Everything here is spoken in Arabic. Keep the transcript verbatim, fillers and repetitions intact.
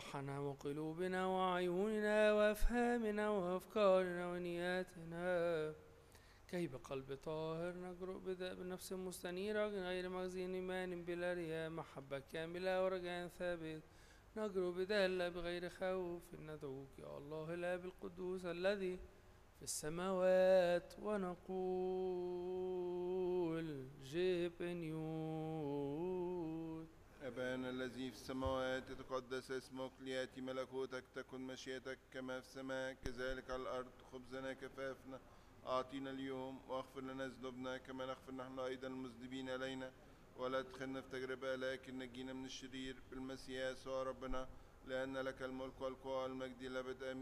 روحنا وقلوبنا وعيوننا وأفهامنا وأفكارنا ونياتنا، كي بقلب طاهر نجرؤ بدء بنفس مستنيرة غير مخزين إيمان بلا رياء، محبة كاملة ورجاء ثابت، نجرؤ بدالة بغير خوف، ندعوك يا الله الآب القدوس الذي في السماوات ونقول جبنيوت. أبانا الذي في السماوات يتقدس اسمك، ليأتي ملكوتك، تكن مشيئتك كما في السماء كذلك على الأرض. خبزنا كفافنا أعطينا اليوم، واغفر لنا ذنوبنا كما نغفر نحن أيضا المذنبين إلينا، ولا تدخلنا في تجربة لكن نجينا من الشرير، بالمسيح يسوع ربنا، لأن لك الملك والقوة والمجد إلى أبد آمين.